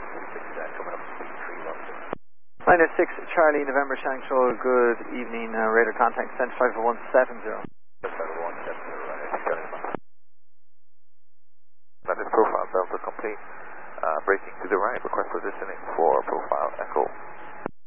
coming up speed 316. Liner 6, Charlie, November, Shangshou, good evening, radar contact, center 50170. That is profile Delta complete. Braking to the right, request positioning for profile Echo.